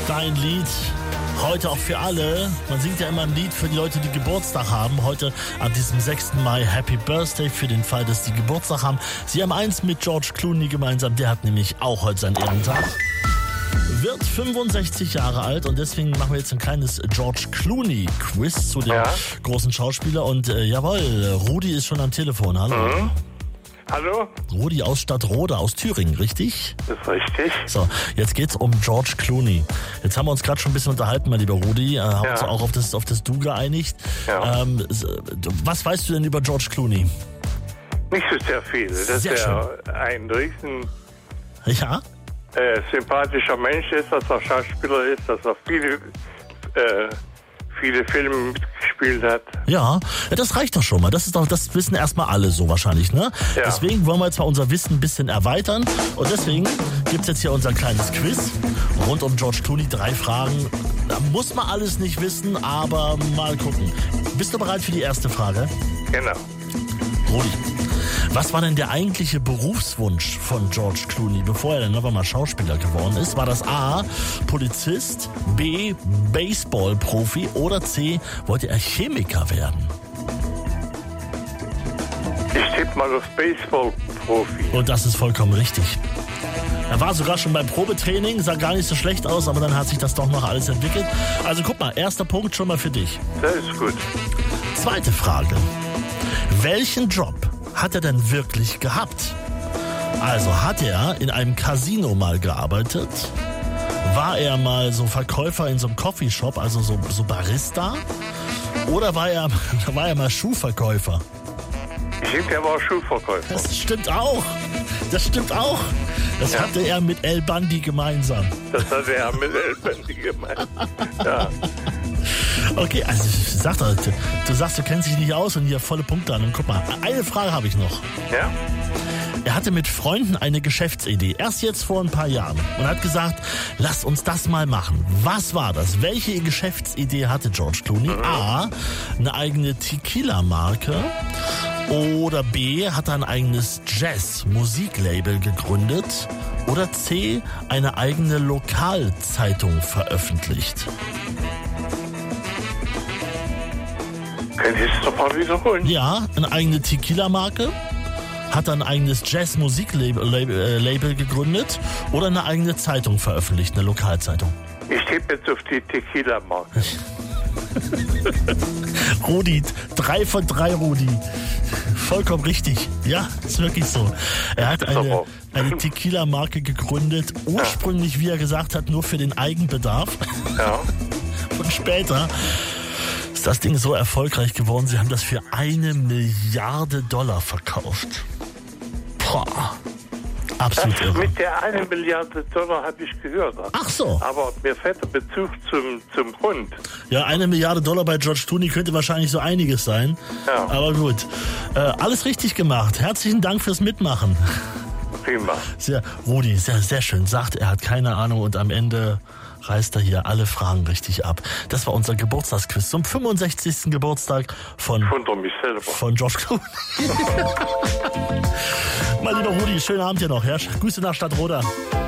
Dein Lied, heute auch für alle. Man singt ja immer ein Lied für die Leute, die Geburtstag haben. Heute an diesem 6. Mai Happy Birthday für den Fall, dass die Geburtstag haben. Sie haben eins mit George Clooney gemeinsam. Der hat nämlich auch heute seinen Ehrentag. Wird 65 Jahre alt und deswegen machen wir jetzt ein kleines George Clooney-Quiz zu dem großen Schauspieler. Und jawohl, Rudi ist schon am Telefon. Hallo. Mhm. Hallo? Rudi aus Stadtroda, aus Thüringen, richtig? Das ist richtig. So, jetzt geht's um George Clooney. Jetzt haben wir uns gerade schon ein bisschen unterhalten, mein lieber Rudi, haben uns auch auf das Du geeinigt. Ja. Was weißt du denn über George Clooney? Nicht so sehr viel. Das ist ja ein riesen sympathischer Mensch ist, dass er Schauspieler ist, dass er viele Filme mitgespielt hat. Ja, das reicht doch schon mal. Das wissen erstmal alle so wahrscheinlich, ne? Ja. Deswegen wollen wir jetzt mal unser Wissen ein bisschen erweitern. Und deswegen gibt's jetzt hier unser kleines Quiz rund um George Clooney. 3 Fragen. Da muss man alles nicht wissen, aber mal gucken. Bist du bereit für die erste Frage? Genau. Rudi, was war denn der eigentliche Berufswunsch von George Clooney, bevor er dann noch einmal Schauspieler geworden ist? War das A, Polizist, B, Baseballprofi oder C, wollte er Chemiker werden? Ich tippe mal auf Baseballprofi. Und das ist vollkommen richtig. Er war sogar schon beim Probetraining, sah gar nicht so schlecht aus, aber dann hat sich das doch noch alles entwickelt. Also guck mal, erster Punkt schon mal für dich. Das ist gut. Zweite Frage. Welchen Job hat er denn wirklich gehabt? Also hat er in einem Casino mal gearbeitet? War er mal so Verkäufer in so einem Coffeeshop, also so Barista? Oder war er mal Schuhverkäufer? Ich denke, er war Schuhverkäufer. Das stimmt auch. Das hatte er mit El Bundy gemeinsam. Das hatte er mit El Bundy gemeinsam. Ja. Okay, also du sagst, du kennst dich nicht aus und hier volle Punkte an. Und guck mal, eine Frage habe ich noch. Ja? Er hatte mit Freunden eine Geschäftsidee, erst jetzt vor ein paar Jahren, und hat gesagt, lass uns das mal machen. Was war das? Welche Geschäftsidee hatte George Clooney? A, eine eigene Tequila-Marke, oder B, hat er ein eigenes Jazz-Musiklabel gegründet, oder C, eine eigene Lokalzeitung veröffentlicht. Können Sie es doch mal wiederholen? Ja, eine eigene Tequila-Marke, hat ein eigenes Jazz-Musiklabel gegründet oder eine eigene Zeitung veröffentlicht, eine Lokalzeitung. Ich tippe jetzt auf die Tequila-Marke. Rudi, 3 von 3, Rudi. Vollkommen richtig. Ja, ist wirklich so. Er hat eine Tequila-Marke gegründet, ursprünglich, wie er gesagt hat, nur für den Eigenbedarf. Ja. Und später ist das Ding so erfolgreich geworden, sie haben das für $1 Milliarde verkauft. Boah. Absolut irre. Mit der $1 Milliarde habe ich gehört. Ach so. Aber mir fällt der Bezug zum Grund. Ja, $1 Milliarde bei George Clooney könnte wahrscheinlich so einiges sein. Ja. Aber gut. Alles richtig gemacht. Herzlichen Dank fürs Mitmachen. Prima. Rudi, sehr schön. Sagt, er hat keine Ahnung und am Ende reißt er hier alle Fragen richtig ab. Das war unser Geburtstagsquiz zum 65. Geburtstag von George Clooney. Mein lieber Rudi, schönen Abend dir noch. Ja? Grüße nach Stadtroda.